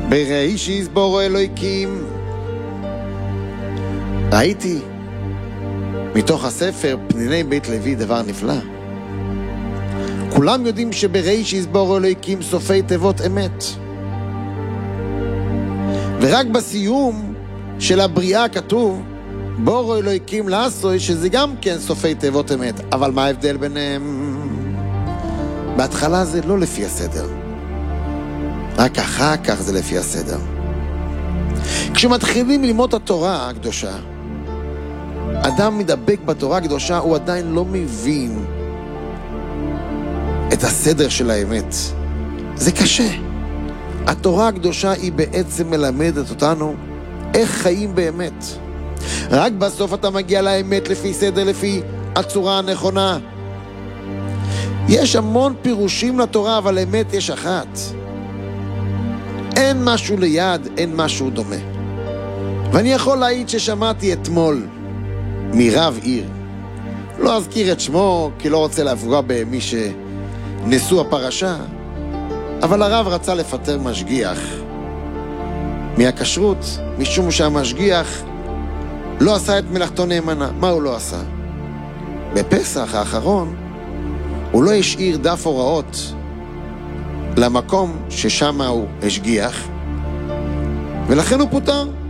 בראשיס בורו אלוהיקים. ראיתי מתוך הספר פניני בית לוי דבר נפלא. כולם יודעים שבראשיס בורו אלוהיקים סופי תיבות אמת, ורק בסיום של הבריאה כתוב בורו אלוהיקים לעשוי, שזה גם כן סופי תיבות אמת. אבל מה ההבדל ביניהם? בהתחלה זה לא לפי הסדר, רק אחר כך זה לפי הסדר. כשמתחילים ללמוד התורה הקדושה, אדם מדבק בתורה הקדושה, הוא עדיין לא מבין את הסדר של האמת. זה קשה. התורה הקדושה היא בעצם מלמדת אותנו איך חיים באמת. רק בסוף אתה מגיע לאמת לפי סדר, לפי הצורה הנכונה. יש המון פירושים לתורה, אבל אמת יש אחת. אין משהו ליד, אין משהו דומה. ואני יכול להעיד ששמעתי אתמול מרב עיר, לא אזכיר את שמו כי לא רוצה לפגוע במי שנשוא הפרשה, אבל הרב רצה לפטר משגיח מהכשרות, משום שהמשגיח לא עשה את מלאכתו נאמנה. מה הוא לא עשה? בפסח האחרון הוא לא השאיר דף הוראות למקום ששם הוא השגיח, ולכן הוא פוטר.